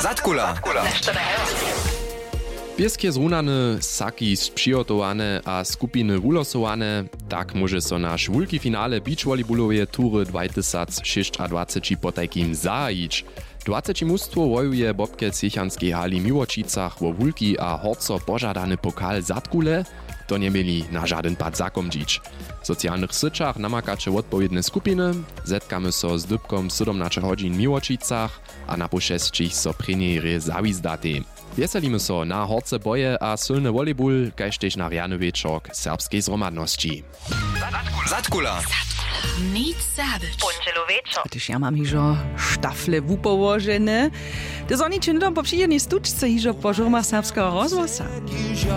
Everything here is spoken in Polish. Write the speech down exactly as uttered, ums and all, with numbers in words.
Zatkula. Pieskie zrunane, saki sprzygotowane a skupiny ulosowane, tak może so nasz wielki finale beachvolleyballowej tury dwa tysiące dwadzieścia potajkim zajić. dwadzieścia mustwo wojuje Bobke Ciechanskiej hali Miłočicach wo wulki a horco pożadany pokal Zatkule, to nie mieli na żaden pad zakomdzić. W socjalnych syczach namakacze odpowiedne skupiny, zetkamy so z dybkom siedemnaście godzin w Miłočicach a na pošestčich so premiery zawizdaty. Wieselimy so na horce boje a silny volleyball, kaž tež na rjany wieczork serbskiej zromadności. Zatkula. Nic zabić. Pončelo večer. Tyż ja mam hižo štafle wupołożene. To oni činidom po przyjemnej stučce hižo pożurma serbskiego rozwosa.